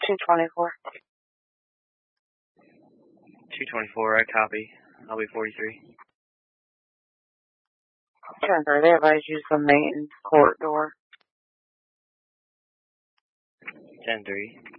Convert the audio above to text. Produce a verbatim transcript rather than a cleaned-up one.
two twenty-four. two twenty-four, I copy. I'll be forty-three. ten three, they advise use the main court door. ten three.